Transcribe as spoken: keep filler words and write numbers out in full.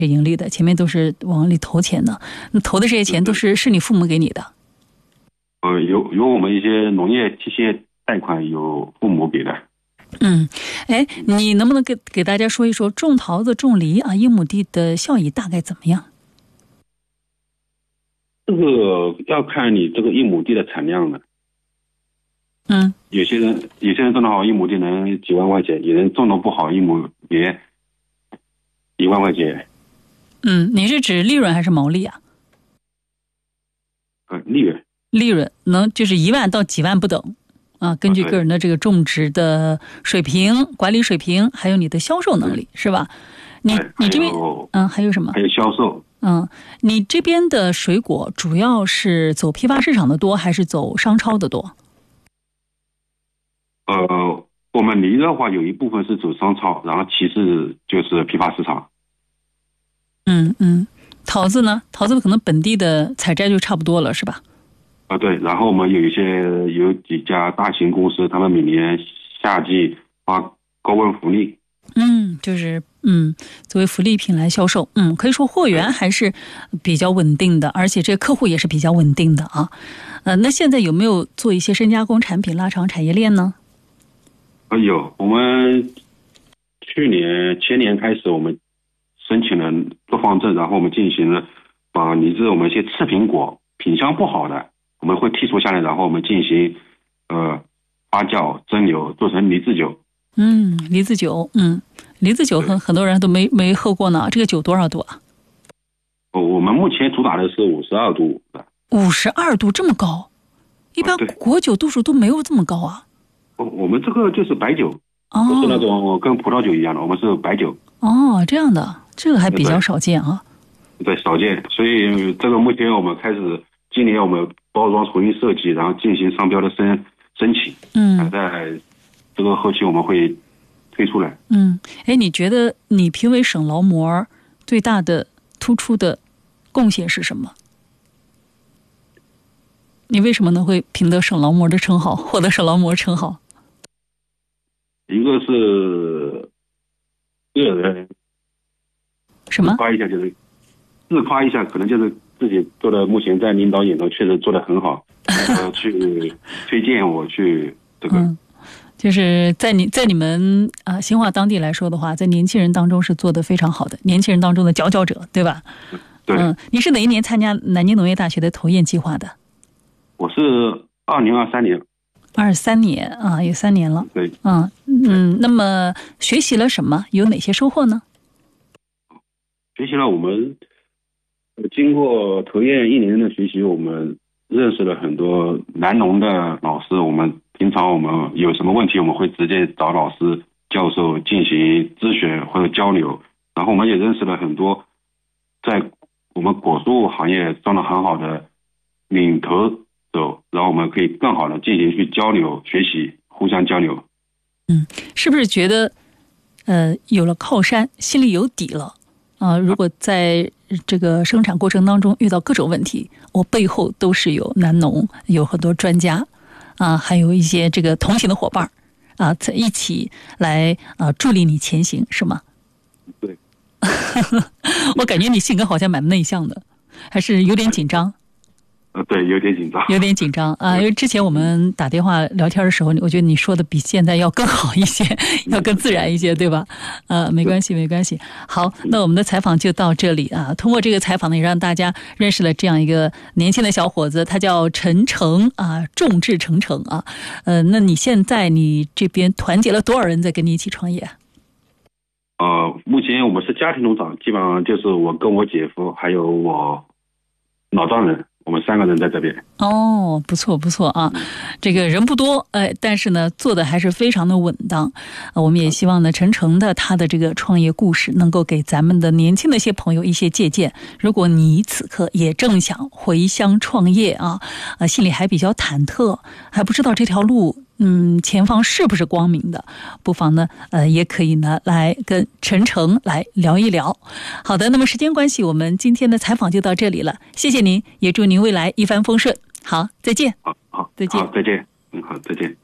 盈利的，前面都是往里投钱的。那投的这些钱都是是你父母给你的？ 呃，有有我们一些农业机械贷款有父母给的。 嗯，哎，你能不能给给大家说一说种桃子、种梨啊，一亩地的效益大概怎么样？ 这个要看你这个一亩地的产量的。 嗯， 有些人有些人种的好，一亩地能几万块钱；有人种的不好，一亩别一万块钱。 嗯，你是指利润还是毛利啊？ 呃，利润。 利润能就是一万到几万不等啊，根据个人的这个种植的水平、管理水平，还有你的销售能力，是吧？你你这边嗯还有什么？ 还有销售。 嗯，你这边的水果主要是走批发市场的多，还是走商超的多？ 呃，我们梨的话，有一部分是走商超，然后其次就是批发市场。 嗯嗯，桃子呢？桃子可能本地的采摘就差不多了，是吧？ 啊，对。然后我们有一些有几家大型公司，他们每年夏季发高温福利。 嗯，就是嗯，作为福利品来销售，嗯，可以说货源还是比较稳定的，而且这个客户也是比较稳定的啊。呃，那现在有没有做一些深加工产品，拉长产业链呢？ 呃，有，我们去年前年开始，我们申请了作坊证，然后我们进行了把梨子我们一些次品果品相不好的，我们会剔除下来，然后我们进行呃发酵蒸馏，做成梨子酒。 嗯，梨子酒，嗯，梨子酒很很多人都没没喝过呢。这个酒多少度啊？ 哦，我们目前主打的是五十二度的。 五十二度这么高？一般果酒度数都没有这么高啊。 哦，我们这个就是白酒， 哦， 不是那种跟葡萄酒一样的，我们是白酒。 哦，这样的，这个还比较少见啊。 对，少见。所以这个目前我们开始，今年我们包装重新设计，然后进行商标的申申请。嗯，还在这个后期我们会推出来。 嗯，哎，你觉得你评为省劳模最大的突出的贡献是什么？你为什么能会评得省劳模的称号，获得省劳模称号？ 一个是个人什么自夸一下，就是自夸一下，可能就是自己做的，目前在领导眼中确实做得很好，然后去推荐我去这个。 嗯，就是在你在你们啊、呃、兴化当地来说的话，在年轻人当中是做得非常好的，年轻人当中的佼佼者，对吧？ 对。 嗯，你是哪一年参加南京农业大学的投研计划的？ 我是二零二三年。 二三年啊，有三年了。 对。 嗯嗯，那么学习了什么？有哪些收获呢？ 学习了我们经过投研一年的学习，我们认识了很多南农的老师。我们平常我们有什么问题，我们会直接找老师教授进行咨询或者交流。然后我们也认识了很多在我们果树行业做得很好的领头者，然后我们可以更好的进行去交流学习，互相交流。 嗯，是不是觉得呃有了靠山，心里有底了啊、呃？如果在这个生产过程当中遇到各种问题，我背后都是有南农，有很多专家啊、呃，还有一些这个同行的伙伴啊，在、呃、一起来啊、呃、助力你前行，是吗？ 对。 我感觉你性格好像蛮内向的，还是有点紧张。 呃，对，有点紧张， 有点紧张啊！因为之前我们打电话聊天的时候，我觉得你说的比现在要更好一些，要更自然一些，对吧？呃，没关系，没关系。好，那我们的采访就到这里啊。通过这个采访呢，也让大家认识了这样一个年轻的小伙子，他叫陈诚啊，众志成城啊。呃，那你现在你这边团结了多少人在跟你一起创业？ 呃，目前我们是家庭农场，基本上就是我跟我姐夫还有我老丈人。我们三个人在这边。 哦，不错不错啊，这个人不多，哎，但是呢，做的还是非常的稳当。呃、我们也希望呢，陈诚的他的这个创业故事能够给咱们的年轻的一些朋友一些借鉴。如果你此刻也正想回乡创业啊，呃，心里还比较忐忑，还不知道这条路。嗯，前方是不是光明的？不妨呢，呃，也可以呢，来跟陈诚来聊一聊。好的，那么时间关系，我们今天的采访就到这里了，谢谢您，也祝您未来一帆风顺。好，再见。 好好， 再见。 好，再见。嗯，好，再见。